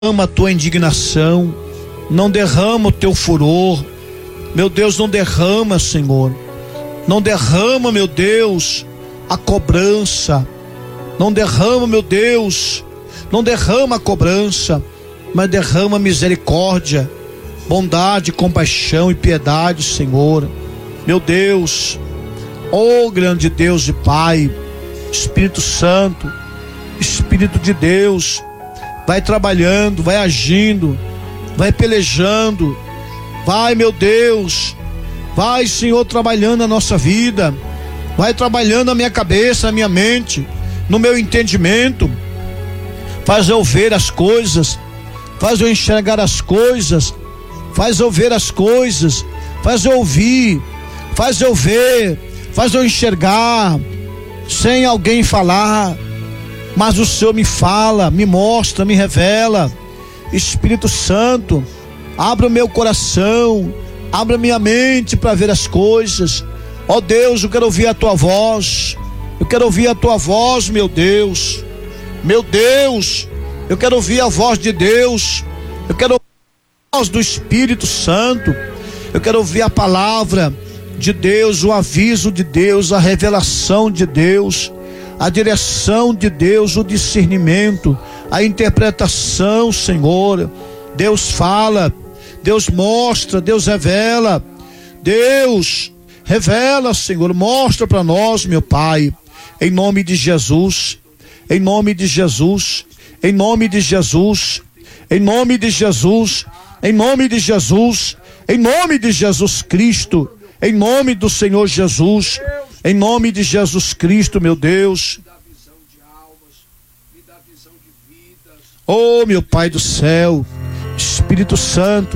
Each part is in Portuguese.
derrama a tua indignação, não derrama o teu furor, meu Deus, não derrama, Senhor, não derrama, meu Deus, a cobrança, não derrama, meu Deus, não derrama a cobrança, mas derrama misericórdia, bondade, compaixão e piedade, Senhor, meu Deus, oh grande Deus e Pai, Espírito Santo, Espírito de Deus, vai trabalhando, vai agindo, vai pelejando, vai, meu Deus, vai, Senhor, trabalhando a nossa vida, vai trabalhando a minha cabeça, a minha mente, no meu entendimento, faz eu ver as coisas, faz eu enxergar as coisas, faz eu ver as coisas, faz eu ouvir, faz eu ver, faz eu enxergar, sem alguém falar, mas o Senhor me fala, me mostra, me revela. Espírito Santo, abra o meu coração, abra minha mente para ver as coisas. Ó Deus, eu quero ouvir a tua voz, eu quero ouvir a tua voz, meu Deus, eu quero ouvir a voz de Deus, eu quero ouvir a voz do Espírito Santo, eu quero ouvir a palavra de Deus, o aviso de Deus, a revelação de Deus, a direção de Deus, o discernimento, a interpretação, Senhor. Deus fala, Deus mostra, Deus revela, Deus revela, Senhor, mostra para nós, meu Pai, em nome de Jesus, em nome de Jesus, em nome de Jesus, em nome de Jesus, em nome de Jesus, em nome de Jesus Cristo, em nome do Senhor Jesus, em nome de Jesus Cristo, meu Deus. Oh, meu Pai do céu, Espírito Santo,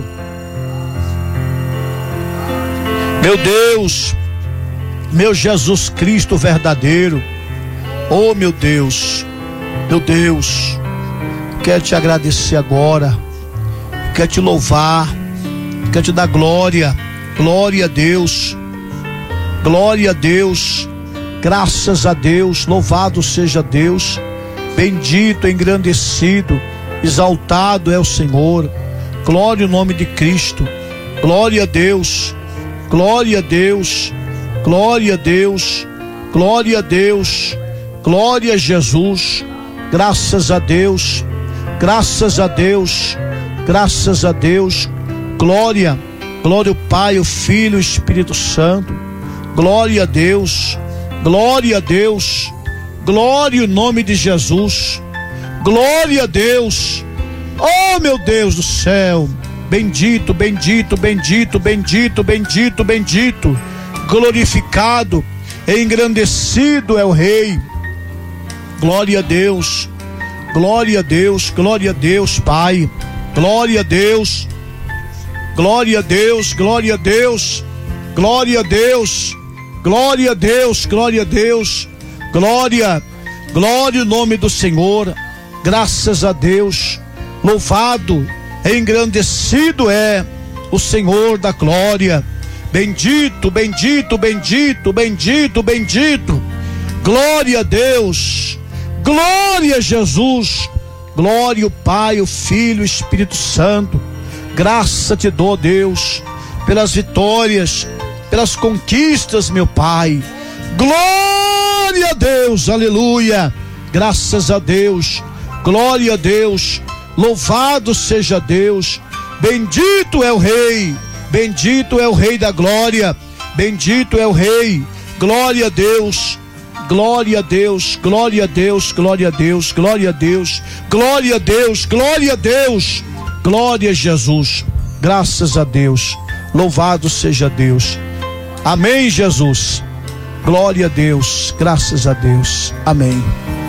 meu Deus, meu Jesus Cristo verdadeiro. Oh, meu Deus, quero te agradecer agora, quero te louvar, quero te dar glória, glória a Deus. Glória a Deus, graças a Deus, louvado seja Deus, bendito, engrandecido, exaltado é o Senhor, glória ao nome de Cristo, glória a Deus, glória a Deus, glória a Deus, glória a Deus, glória a Jesus, graças a Deus, graças a Deus, graças a Deus, glória, glória ao Pai, ao Filho e ao Espírito Santo. Glória a Deus, glória a Deus, glória ao nome de Jesus, glória a Deus, oh meu Deus do céu, bendito, bendito, bendito, bendito, bendito, bendito, glorificado e engrandecido é o Rei, glória a Deus, glória a Deus, glória a Deus, Pai, glória a Deus, glória a Deus, glória a Deus, glória a Deus, glória a Deus, glória a Deus, glória, glória ao nome do Senhor, graças a Deus, louvado e engrandecido é o Senhor da glória, bendito, bendito, bendito, bendito, bendito, glória a Deus, glória a Jesus, glória ao Pai, o Filho, o Espírito Santo, graça te dou, Deus, pelas vitórias, pelas conquistas, meu Pai, glória a Deus, aleluia, graças a Deus, glória a Deus, louvado seja Deus, bendito é o Rei, bendito é o Rei da glória, bendito é o Rei, glória a Deus, glória a Deus, glória a Deus, glória a Deus, glória a Deus, glória a Deus, glória a Deus, glória a Jesus, graças a Deus, louvado seja Deus. Amém, Jesus. Glória a Deus, graças a Deus. Amém.